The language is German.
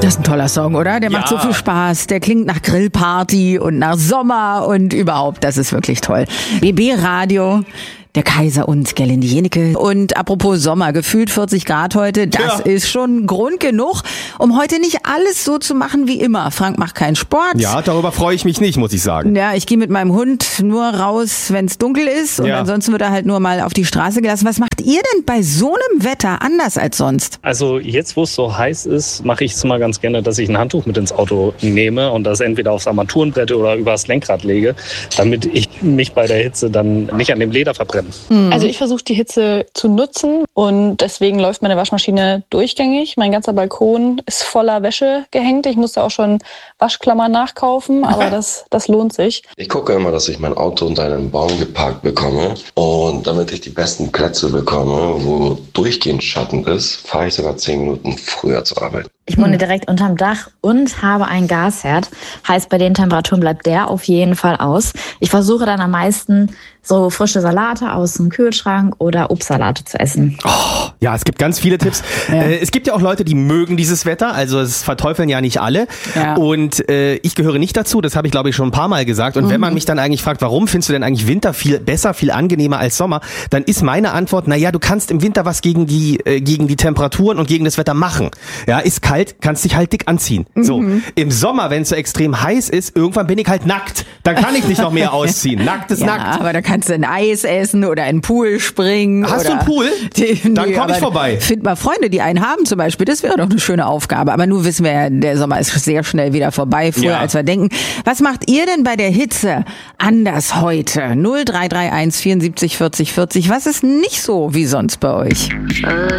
Das ist ein toller Song, oder? Der macht so viel Spaß. Der klingt nach Grillparty und nach Sommer und überhaupt. Das ist wirklich toll. BB Radio. Der Kaiser und Gerlinde Jenecke. Und apropos Sommer, gefühlt 40 Grad heute, das ist schon Grund genug, um heute nicht alles so zu machen wie immer. Frank macht keinen Sport. Ja, darüber freue ich mich nicht, muss ich sagen. Ja, ich gehe mit meinem Hund nur raus, wenn es dunkel ist und ansonsten wird er halt nur mal auf die Straße gelassen. Was macht ihr denn bei so einem Wetter anders als sonst? Also jetzt, wo es so heiß ist, mache ich es mal ganz gerne, dass ich ein Handtuch mit ins Auto nehme und das entweder aufs Armaturenbrett oder übers Lenkrad lege, damit ich mich bei der Hitze dann nicht an dem Leder verbrenne. Also ich versuche die Hitze zu nutzen und deswegen läuft meine Waschmaschine durchgängig. Mein ganzer Balkon ist voller Wäsche gehängt. Ich musste auch schon Waschklammern nachkaufen, aber das lohnt sich. Ich gucke immer, dass ich mein Auto unter einem Baum geparkt bekomme und damit ich die besten Plätze bekomme, wo durchgehend Schatten ist, fahre ich sogar 10 Minuten früher zur Arbeit. Ich wohne direkt unterm Dach und habe einen Gasherd. Heißt, bei den Temperaturen bleibt der auf jeden Fall aus. Ich versuche dann am meisten so frische Salate aus dem Kühlschrank oder Obstsalate zu essen. Oh, ja, es gibt ganz viele Tipps. Es gibt ja auch Leute, die mögen dieses Wetter. Also es verteufeln ja nicht alle. Ja. Und ich gehöre nicht dazu. Das habe ich, glaube ich, schon ein paar Mal gesagt. Und wenn man mich dann eigentlich fragt, warum findest du denn eigentlich Winter viel besser, viel angenehmer als Sommer, dann ist meine Antwort, naja, du kannst im Winter was gegen die Temperaturen und gegen das Wetter machen. Ja, ist kalt, kannst dich halt dick anziehen. So, im Sommer, wenn es so extrem heiß ist, irgendwann bin ich halt nackt. Dann kann ich nicht noch mehr ausziehen. Nackt ist nackt. Aber da kannst du ein Eis essen oder in den Pool springen. Hast du einen Pool? Dann komme ich vorbei. Find mal Freunde, die einen haben zum Beispiel. Das wäre doch eine schöne Aufgabe. Aber nun wissen wir ja, der Sommer ist sehr schnell wieder vorbei, früher als wir denken. Was macht ihr denn bei der Hitze anders heute? 0331 74 40 40. Was ist nicht so wie sonst bei euch?